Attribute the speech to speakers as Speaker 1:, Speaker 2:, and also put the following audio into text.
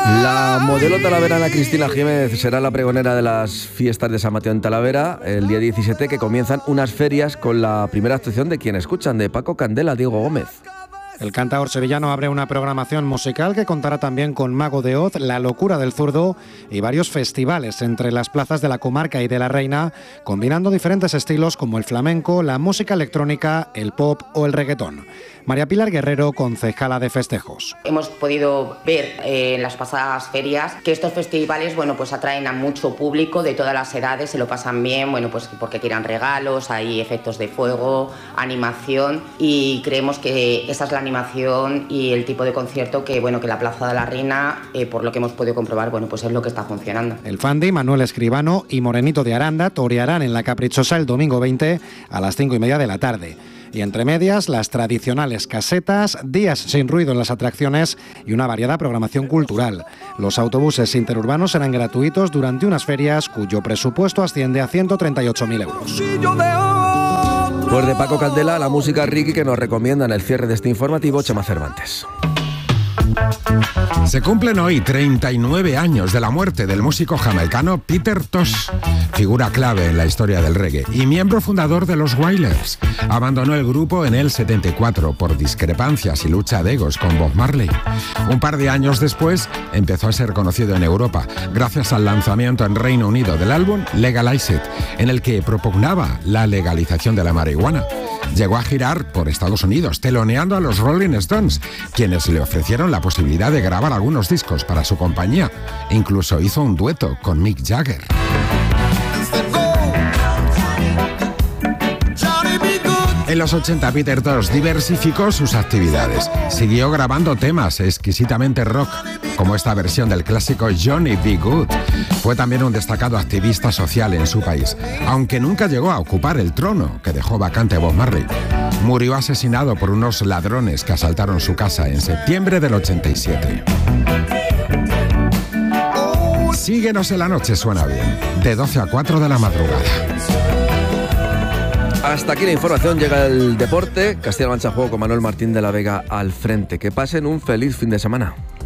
Speaker 1: La modelo talaverana Cristina Jiménez será la pregonera de las fiestas de San Mateo en Talavera el día 17, que comienzan unas ferias con la primera actuación de Quien Escuchan, de Paco Candela, Diego Gómez.
Speaker 2: El cantaor sevillano abre una programación musical que contará también con Mago de Oz, La Locura del Zurdo y varios festivales entre las plazas de la comarca y de la Reina, combinando diferentes estilos como el flamenco, la música electrónica, el pop o el reggaetón. María Pilar Guerrero, concejala de festejos.
Speaker 3: Hemos podido ver en las pasadas ferias que estos festivales, pues atraen a mucho público de todas las edades, se lo pasan bien, pues porque tiran regalos, hay efectos de fuego, animación, y creemos que esa es la animación y el tipo de concierto que la Plaza de la Reina, por lo que hemos podido comprobar, pues es lo que está funcionando.
Speaker 2: El Fandi, Manuel Escribano y Morenito de Aranda torearán en La Caprichosa el domingo 20 a las 5:30 de la tarde. Y entre medias, las tradicionales casetas, días sin ruido en las atracciones y una variada programación cultural. Los autobuses interurbanos serán gratuitos durante unas ferias cuyo presupuesto asciende a 138.000 euros.
Speaker 1: Pues de Paco Candela, la música Ricky que nos recomienda en el cierre de este informativo Chema Cervantes.
Speaker 4: Se cumplen hoy 39 años de la muerte del músico jamaicano Peter Tosh, figura clave en la historia del reggae y miembro fundador de los Wailers. Abandonó el grupo en el 74 por discrepancias y lucha de egos con Bob Marley. Un par de años después empezó a ser conocido en Europa gracias al lanzamiento en Reino Unido del álbum Legalize It, en el que propugnaba la legalización de la marihuana. Llegó a girar por Estados Unidos, teloneando a los Rolling Stones, quienes le ofrecieron la posibilidad de grabar algunos discos para su compañía. Incluso hizo un dueto con Mick Jagger. En los 80, Peter Tosh diversificó sus actividades. Siguió grabando temas exquisitamente rock, como esta versión del clásico Johnny B. Good. Fue también un destacado activista social en su país, aunque nunca llegó a ocupar el trono que dejó vacante Bob Marley. Murió asesinado por unos ladrones que asaltaron su casa en septiembre del 87. Síguenos en la noche, suena bien, de 12 a 4 de la madrugada.
Speaker 1: Hasta aquí la información, llega el deporte. Castilla-La Mancha Juego con Manuel Martín de la Vega al frente. Que pasen un feliz fin de semana.